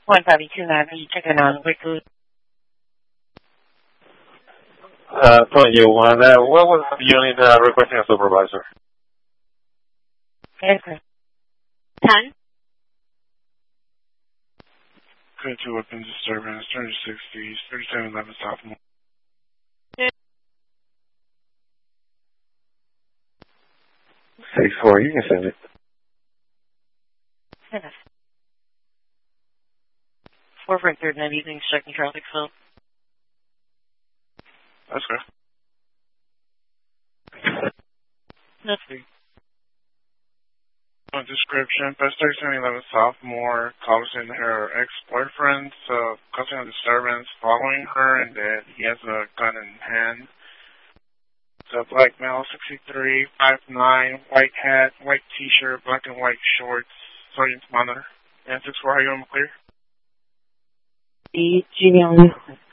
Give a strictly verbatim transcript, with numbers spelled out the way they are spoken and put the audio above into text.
one fifty-two ninety, checking on quickly. Uh, twenty one. Uh, what was the unit uh, requesting a supervisor? Okay. ten. Code two weapons disturbance, two sixty, thirty-seven eleven sophomore. Six four. You can send it. Send it. Four for third night evening, checking traffic flow. That's good. That's good. Description, Best thirty-seven eleven sophomore calls in her ex-boyfriend, so causing a disturbance following her, and that he has a gun in hand. So black male, sixty-three, five nine, white hat, white t-shirt, black and white shorts, Sergeant's monitor. And six four, how you on clear? E, G,